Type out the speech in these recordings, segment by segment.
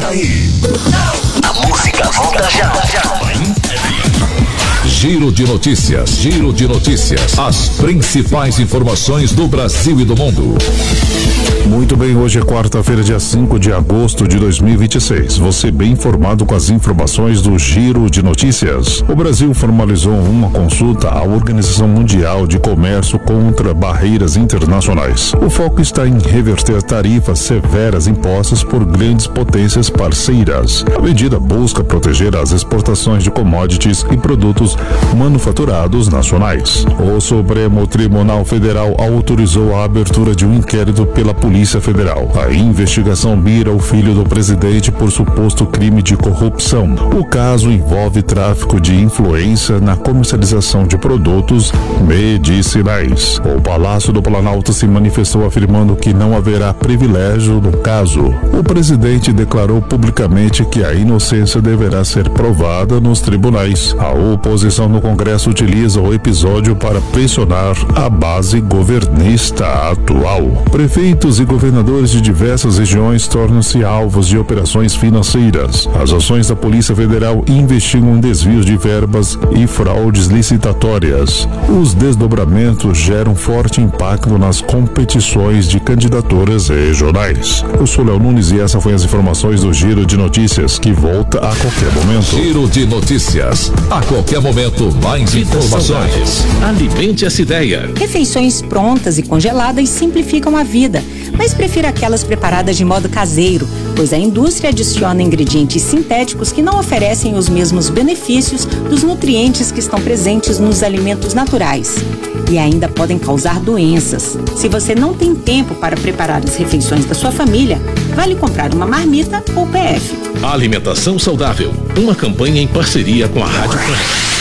volta aí. A música volta já. Giro de notícias. Giro de notícias. As principais informações do Brasil e do mundo. Muito bem, hoje é quarta-feira, dia 5 de agosto de 2026. Você bem informado com as informações do Giro de Notícias. O Brasil formalizou uma consulta à Organização Mundial de Comércio contra barreiras internacionais. O foco está em reverter tarifas severas impostas por grandes potências parceiras. A medida busca proteger as exportações de commodities e produtos manufaturados nacionais. O Supremo Tribunal Federal autorizou a abertura de um inquérito pela Polícia Federal. A investigação mira o filho do presidente por suposto crime de corrupção. O caso envolve tráfico de influência na comercialização de produtos medicinais. O Palácio do Planalto se manifestou afirmando que não haverá privilégio no caso. O presidente declarou publicamente que a inocência deverá ser provada nos tribunais. A oposição no Congresso utiliza o episódio para pressionar a base governista atual. Prefeitos e governadores de diversas regiões tornam-se alvos de operações financeiras. As ações da Polícia Federal investigam desvios de verbas e fraudes licitatórias. Os desdobramentos geram forte impacto nas competições de candidaturas regionais. Eu sou Léo Nunes e essas foram as informações do Giro de Notícias, que volta a qualquer momento. Giro de Notícias. A qualquer momento, mais informações. Alimente essa ideia. Refeições prontas e congeladas simplificam a vida, mas prefira aquelas preparadas de modo caseiro, pois a indústria adiciona ingredientes sintéticos que não oferecem os mesmos benefícios dos nutrientes que estão presentes nos alimentos naturais. E ainda podem causar doenças. Se você não tem tempo para preparar as refeições da sua família, vale comprar uma marmita ou PF. Alimentação saudável. Uma campanha em parceria com a Rádio Pan.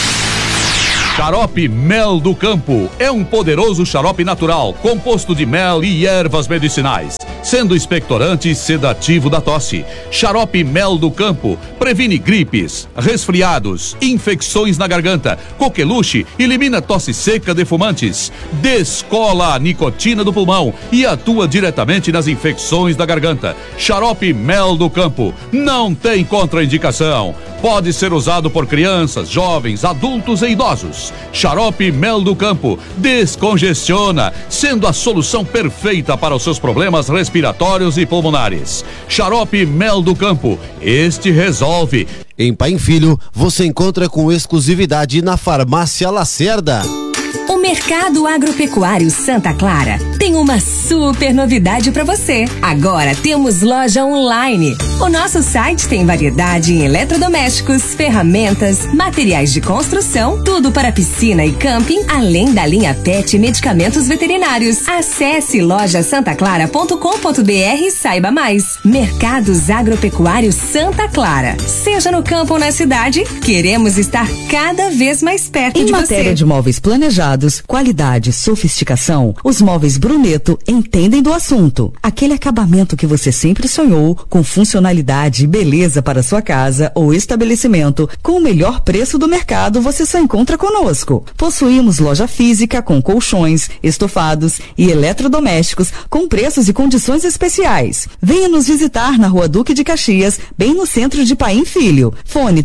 Xarope Mel do Campo é um poderoso xarope natural, composto de mel e ervas medicinais, sendo expectorante e sedativo da tosse. Xarope Mel do Campo previne gripes, resfriados, infecções na garganta, coqueluche, elimina tosse seca de fumantes, descola a nicotina do pulmão e atua diretamente nas infecções da garganta. Xarope Mel do Campo não tem contraindicação. Pode ser usado por crianças, jovens, adultos e idosos. Xarope Mel do Campo descongestiona, sendo a solução perfeita para os seus problemas respiratórios e pulmonares. Xarope Mel do Campo, este resolve. Em Pai Filho, você encontra com exclusividade na Farmácia Lacerda. O Mercado Agropecuário Santa Clara tem uma super novidade para você. Agora temos loja online. O nosso site tem variedade em eletrodomésticos, ferramentas, materiais de construção, tudo para piscina e camping, além da linha PET e medicamentos veterinários. Acesse lojasantaclara.com.br e saiba mais. Mercados Agropecuários Santa Clara. Seja no campo ou na cidade, queremos estar cada vez mais perto de você. Em matéria de móveis planejados, qualidade, sofisticação, os móveis Bruneto entendem do assunto. Aquele acabamento que você sempre sonhou, com funcionalidade e beleza para sua casa ou estabelecimento, com o melhor preço do mercado, você só encontra conosco. Possuímos loja física com colchões, estofados e eletrodomésticos com preços e condições especiais. Venha nos visitar na Rua Duque de Caxias, bem no centro de Paim Filho. Fone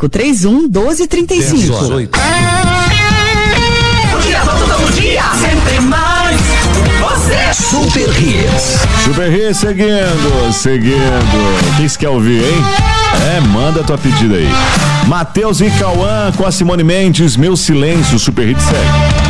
3531-1235. Todo dia, sempre mais. Você. Super Hits. Super Hits seguindo. Quem você quer ouvir, hein? Manda a tua pedida aí. Matheus e Cauã com a Simone Mendes, Meu Silêncio. Super Hits segue.